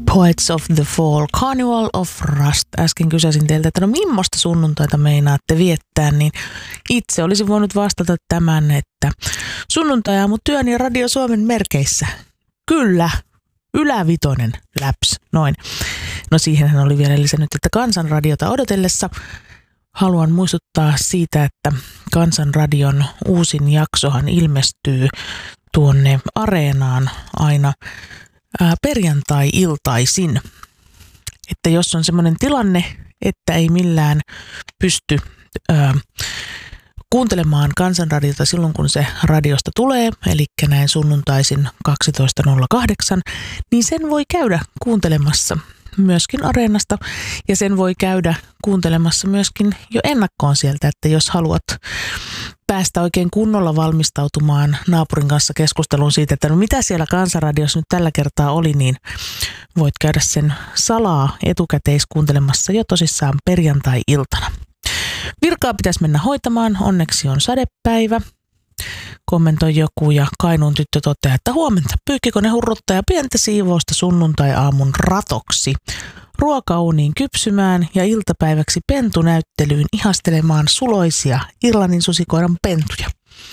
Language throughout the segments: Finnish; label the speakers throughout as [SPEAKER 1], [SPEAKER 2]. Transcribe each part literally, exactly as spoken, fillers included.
[SPEAKER 1] Poets of the Fall, Carnival of Rust. Äsken kysäsin teiltä, että no millaista sunnuntaita meinaatte viettää, niin itse olisin voinut vastata tämän, että sunnuntai-aamu työn ja Radio Suomen merkeissä. Kyllä, ylävitonen läps, noin. No siihenhän oli vielä lisännyt, että Kansanradiota odotellessa haluan muistuttaa siitä, että Kansanradion uusin jaksohan ilmestyy tuonne Areenaan aina ää, perjantai-iltaisin. Että jos on semmoinen tilanne, että ei millään pysty ää, kuuntelemaan Kansanradiota silloin, kun se radiosta tulee, eli näin sunnuntaisin kaksitoista nolla kahdeksan, niin sen voi käydä kuuntelemassa myöskin Areenasta, ja sen voi käydä kuuntelemassa myöskin jo ennakkoon sieltä, että jos haluat päästä oikein kunnolla valmistautumaan naapurin kanssa keskusteluun siitä, että no mitä siellä Kansanradiossa nyt tällä kertaa oli, niin voit käydä sen salaa etukäteiskuuntelemassa jo tosissaan perjantai-iltana. Virkaa pitäisi mennä hoitamaan, onneksi on sadepäivä. Kommentoi joku ja Kainuun tyttö toteaa, että huomenta pyykkikone hurruttaa ja pientä siivousta sunnuntai-aamun ratoksi. Ruokauuniin kypsymään ja iltapäiväksi pentunäyttelyyn ihastelemaan suloisia Irlannin susikoiran pentuja.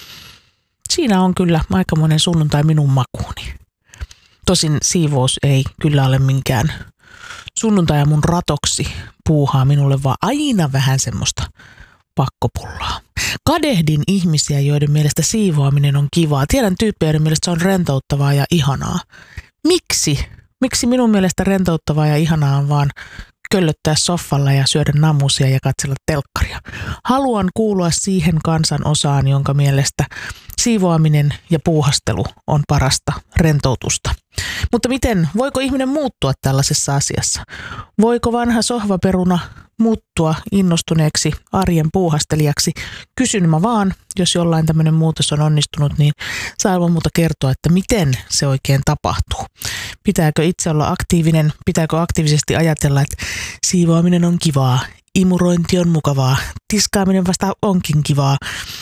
[SPEAKER 1] Siinä on kyllä aikamoinen sunnuntai minun makuuni. Tosin siivous ei kyllä ole minkään sunnuntai-aamun ratoksi puuhaa minulle, vaan aina vähän semmoista pakkopullaa. Kadehdin ihmisiä, joiden mielestä siivoaminen on kivaa. Tiedän tyyppejä, joiden mielestä se on rentouttavaa ja ihanaa. Miksi? Miksi minun mielestä rentouttavaa ja ihanaa on vaan köllöttää soffalla ja syödä namusia ja katsella telkkaria? Haluan kuulua siihen kansan osaan, jonka mielestä siivoaminen ja puuhastelu on parasta rentoutusta. Mutta miten, voiko ihminen muuttua tällaisessa asiassa? Voiko vanha sohvaperuna muuttua innostuneeksi arjen puuhastelijaksi? Kysyn mä vaan, jos jollain tämmöinen muutos on onnistunut, niin saa ilman muuta kertoa, että miten se oikein tapahtuu. Pitääkö itse olla aktiivinen? Pitääkö aktiivisesti ajatella, että siivoaminen on kivaa, imurointi on mukavaa, tiskaaminen vasta onkin kivaa?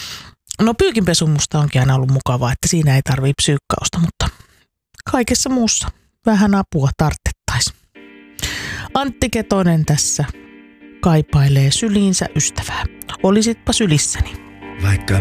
[SPEAKER 1] No pyykinpesu musta onkin aina ollut mukavaa, että siinä ei tarvitse psyykkausta, mutta kaikessa muussa vähän apua tarttettaisiin. Antti Ketonen tässä kaipailee syliinsä ystävää. Olisitpa sylissäni.
[SPEAKER 2] Vaikka